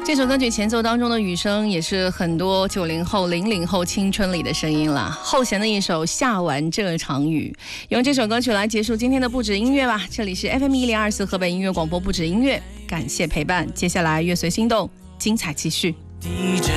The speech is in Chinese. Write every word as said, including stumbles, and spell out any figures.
这首歌曲前奏当中的雨声也是很多九零后、零零后青春里的声音啦。后弦的一首《下完这场雨》，用这首歌曲来结束今天的不止音乐吧。这里是 F M 一零二四河北音乐广播不止音乐，感谢陪伴。接下来乐随心动，精彩继续。 地震